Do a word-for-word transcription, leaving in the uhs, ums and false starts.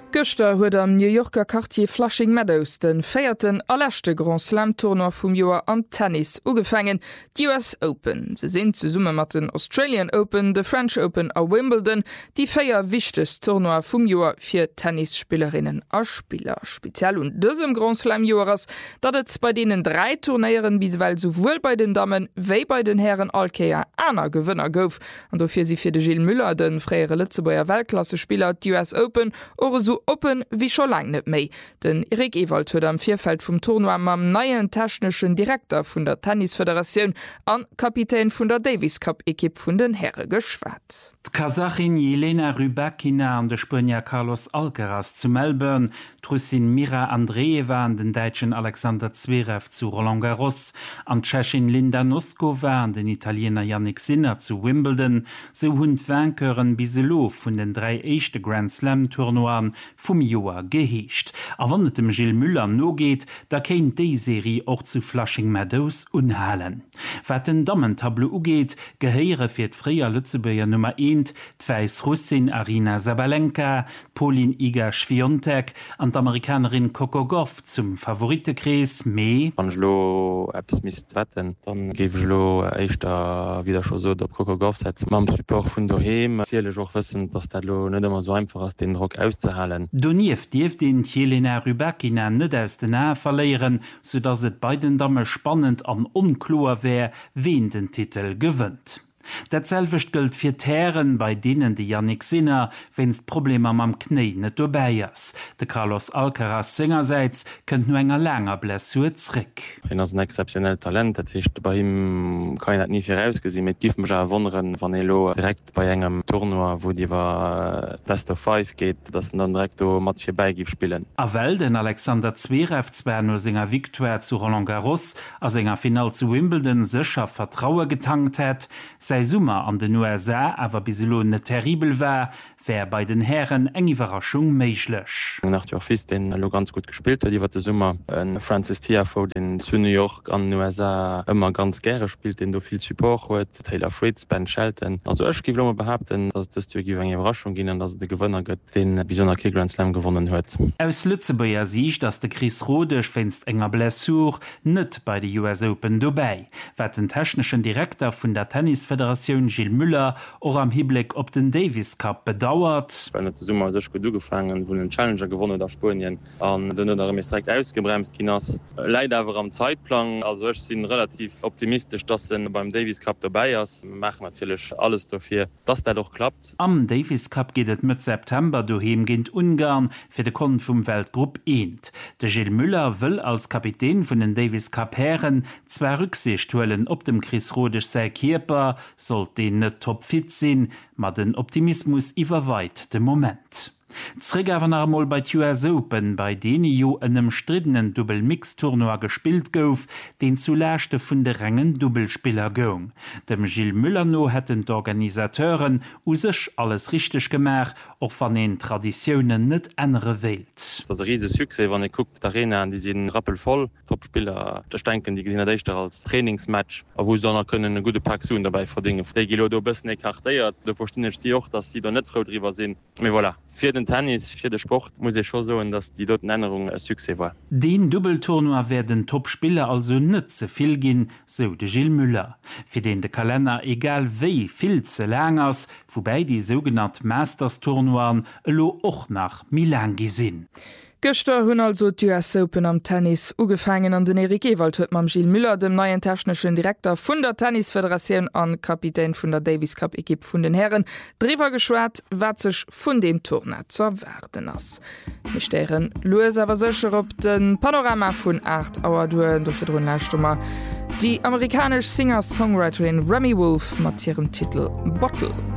Göster huet am New Yorker Quartier Flushing Meadows den feierten allerchte Grand Slam Tournoi vum Joer am Tennis ugefangen, die U S Open. Se sind ze summe mat den Australian Open, de French Open a Wimbledon, die feier wichtes Tournoi vum Joer fir Tennisspielerinnen a Spieler. Speziell und dësem Grand Slam Joers, dat et bei denen drei Tourneieren biswel sowohl bei den Damen wéi bei den Herren Alkeier aner Gewënner gouf, an dofir sie fir de Gilles Müller, den fréiere Lützebauer Weltklassespieler die U S Open, ore so open wie schon lang net méi. Den Erik Ewald huet am Vierfeld vum Tournoi mam neien technischen Direktor vun der Tennisföderation an Kapitän vun der Davis Cup Equipe vun den Herre geschwat. Kasachin Jelena Rybakina an der Spanier Carlos Alcaraz zu Melbourne, Trussin Mira Andreeva an den Deutschen Alexander Zverev zu Roland Garros, an Tschechin Linda Noskova an den Italiener Yannick Sinner zu Wimbledon, so hund Vankeuren biselo vun den drei echte Grand Slam Tournoien vum Joer geheescht. A wann et dem Gilles Müller no geht, da kenint déi Serie auch zu Flushing Meadows unhalen. Wat den Dammentablou ugeht, geheiere fir d'Fréier Lützebauer Nummer eins, d'Weis Russin Arina Sabalenka, Pauline Iga-Swiatek an d'Amerikanerin Coco Gauff zum Favoritekreis méi. Wann lo Apps mist wetten, dann geef lo eichter wieder schon so dat Coco Gauff setz. Mam Support vun doheem, viele Joch wissen, dats dat lo net immer so einfach ass den Rock auszuhalen. Donief dief den Jelena Rybakina net aus den Nahe verleieren, so dats et beiden Damme spannend an unklar wär, wen den Titel gewënnt. Datselwicht gilt fir Tären, bei denen die Yannick Sinner, wenn's Probleme am Knie net dabei ist. De Carlos Alcaraz singerseits könnt nur enger langer Blessur zurück. Er ist ein exceptionell Talent, das heißt, bei ihm kann ich nie viel rausgesehen. Mit tiefem wundern, wenn er direkt bei einem Tournoi, wo die war Best of Five geht, dass er dann direkt mit vier beigibt spielen. A weil den Alexander Zverev zwar nur seiner Victoire zu Roland Garros, als seiner Final zu Wimbledon sicher Vertrauen getankt hat, sei Summer an den U S A awer biselo net terribel war, wär bei den Herren eng Überraschung méiglech. Nach der Fi den lo ganz gut gespielt, die wat de Summer en Francis Tiafoe den zu New York an U S A immer ganz gerne spielt, den du viel Support huet, Taylor Fritz, Ben Shelton. Also ech gi behaupten, dass das gi eng Überraschung ginnen, dass de Gewënner gëtt den besonner Ke Grand Slam gewonnen huet. Aus Lützebauer sicht, dass de Chris Rodech fenst enger Blessur net bei de U S Open dobei, wat den technischen Direktor vun der Tennisföderation Gilles Müller or am Hiblick op den Davis Cup bedauert. Wenn Summer sech gut gefangen, wo den Challenger gewonnen der Spanien an den direkt ausgebremst Kinas. Leider awer am Zeitplan, also ich sind relativ optimistisch, dass den beim Davis Cup dabei ist. Wir machen natürlich alles dafür, dass der doch klappt. Am Davis Cup geht es mit September daheim gegen Ungarn für den Kunden vom Weltgruppe eins. Der Gilles Müller will als Kapitän von den Davis Cup Herren zwei Rücksicht holen, ob dem Chris Rodech sei Körper soll den net topfit sinn, mat den Optimismus iwwerweit de Moment. Zrägawen armol bei U S Open, bei denen jo einem strittenen Double-Mix-Tournoi gespielt gouf, den zulächte vun de Rängen Doubelspieler gong. Dem Gilles Müller no hätten d'Organisateuren usech alles richtig gemach, auch van den Traditionen net enere Welt. Das ist ein riesiges Succès, wenn ihr guckt, die Arena, die sind rappelvoll, Topspieler, da denken die gesehen echt als Trainingsmatch, wo sie dann können eine gute Paktion dabei verdienen. Die Gilo do bisschen ekartiert, da verstehe ich sie auch, dass sie da nicht froh drüber sind. Aber voilà. Für den Tennis, für den Sport muss ich schon sagen, dass die dort Änderung ein Succès war. Den Doppeltournoi werden Topspieler also nicht so viel gehen, so de Gilles Müller. Für den der Kalender egal wie viel zu lang ist, wobei die sogenannten Masters-Tournoi lo auch nach Milan gesehen. Göster hunn also d'U S Open am Tennis ugefangen an den Erik Ewald huet mam Gilles Müller dem neuen technischen Direktor vun der Tennisföderation an Kapitän vun der Davis Cup Equipe vun den Herren drüber geschwert, wat sech vun dem Tournoi zu erwarten ass. Michtieren Louis awer secher op den Panorama vun acht Auer duen do fir Lästummer. Die amerikasch Singer-Songwriterin Remy Wolf mat ihrem Titel Bottle.